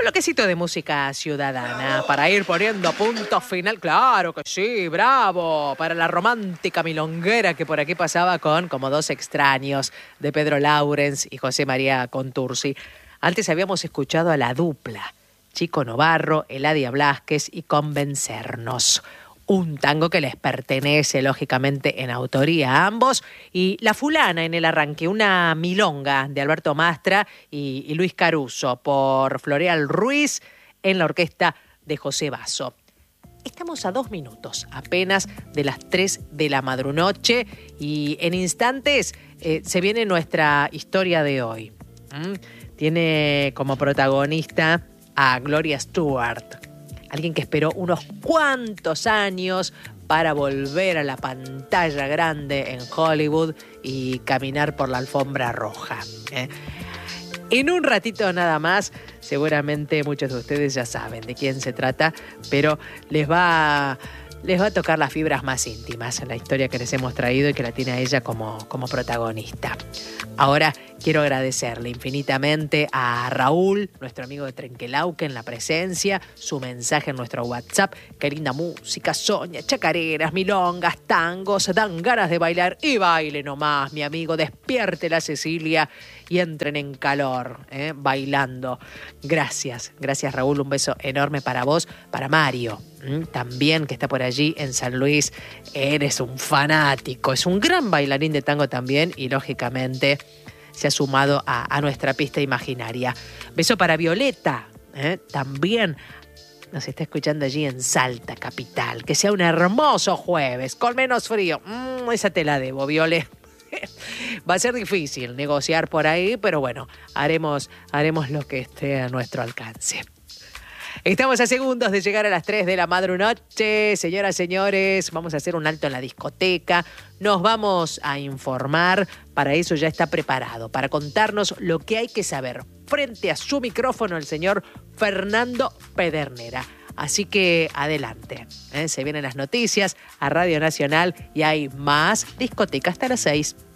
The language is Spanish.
bloquecito de música ciudadana para ir poniendo punto final. Claro que sí, bravo. Para la romántica milonguera que por aquí pasaba con Como dos extraños de Pedro Laurens y José María Contursi. Antes habíamos escuchado a la dupla Chico Novarro, Eladia Blasquez y Convencernos. Un tango que les pertenece, lógicamente, en autoría a ambos. Y La Fulana en el arranque, una milonga de Alberto Mastra y Luis Caruso por Floreal Ruiz en la orquesta de José Basso. Estamos a 2 minutos apenas de las 3 de la madrunoche y en instantes se viene nuestra historia de hoy. Tiene como protagonista a Gloria Stewart. Alguien que esperó unos cuantos años para volver a la pantalla grande en Hollywood y caminar por la alfombra roja. En un ratito nada más, seguramente muchos de ustedes ya saben de quién se trata, pero les va a tocar las fibras más íntimas en la historia que les hemos traído y que la tiene a ella como protagonista. Ahora quiero agradecerle infinitamente a Raúl, nuestro amigo de Trenquelauquen, la presencia, su mensaje en nuestro WhatsApp. Qué linda música, Sonia, chacareras, milongas, tangos, dan ganas de bailar y baile nomás, mi amigo, despierte la Cecilia y entren en calor, bailando. Gracias Raúl, un beso enorme para vos, para Mario, también que está por allí en San Luis. Eres un fanático, es un gran bailarín de tango también y lógicamente se ha sumado a nuestra pista imaginaria. Beso para Violeta, también nos está escuchando allí en Salta, capital. Que sea un hermoso jueves, con menos frío. Esa te la debo, Viole. Va a ser difícil negociar por ahí, pero bueno, haremos lo que esté a nuestro alcance. Estamos a segundos de llegar a las 3 de la madrunoche. Señoras, señores, vamos a hacer un alto en la discoteca. Nos vamos a informar. Para eso ya está preparado, para contarnos lo que hay que saber. Frente a su micrófono el señor Fernando Pedernera. Así que adelante. Se vienen las noticias a Radio Nacional y hay más discoteca hasta las 6.